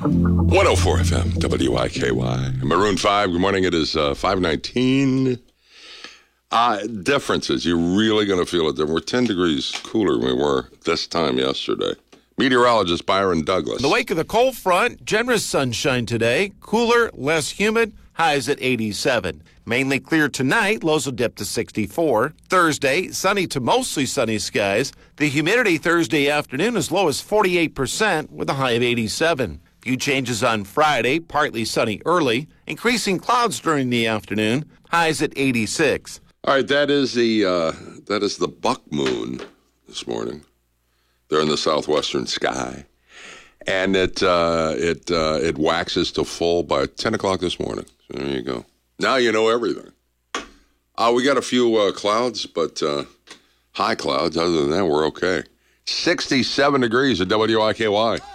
104 FM, WIKY. Maroon 5, good morning. It is 5:19. Differences. You're really going to feel it. We're 10 degrees cooler than we were this time yesterday. Meteorologist Byron Douglas. In the wake of the cold front, generous sunshine today. Cooler, less humid, highs at 87. Mainly clear tonight, lows will dip to 64. Thursday, sunny to mostly sunny skies. The humidity Thursday afternoon as low as 48% with a high of 87. Few changes on Friday, partly sunny early. Increasing clouds during the afternoon, highs at 86. All right, that is the buck moon this morning. They're in the southwestern sky, and it waxes to full by 10 o'clock this morning. So there you go. Now you know everything. We got a few clouds, but high clouds. Other than that, we're okay. 67 degrees at WIKY.